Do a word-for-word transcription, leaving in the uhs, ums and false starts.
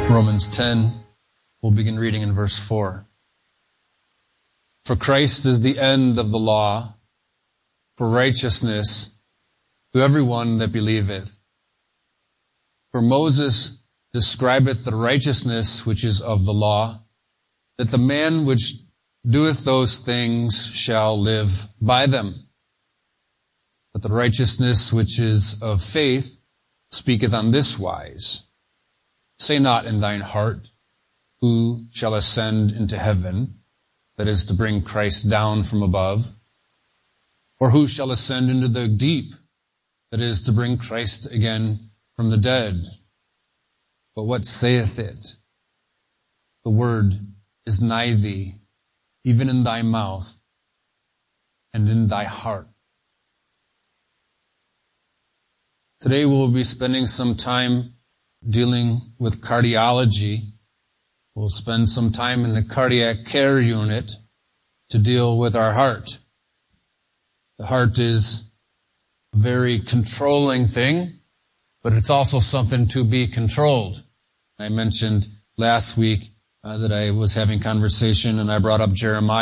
Romans ten, we'll begin reading in verse four. For Christ is the end of the law, for righteousness to everyone that believeth. For Moses describeth the righteousness which is of the law, that the man which doeth those things shall live by them. But the righteousness which is of faith speaketh on this wise. Say not in thine heart, who shall ascend into heaven, that is to bring Christ down from above, or who shall ascend into the deep, that is to bring Christ again from the dead. But what saith it? The word is nigh thee, even in thy mouth and in thy heart. Today we'll be spending some time dealing with cardiology. We'll spend some time in the cardiac care unit to deal with our heart. The heart is a very controlling thing, but it's also something to be controlled. I mentioned last week uh, that I was having conversation and I brought up Jeremiah.